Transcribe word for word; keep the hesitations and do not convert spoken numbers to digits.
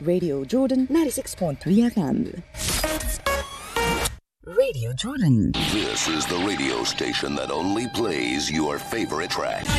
Radio Jordan ninety-six point three F M. Radio Jordan. This is the radio station that only plays your favorite track.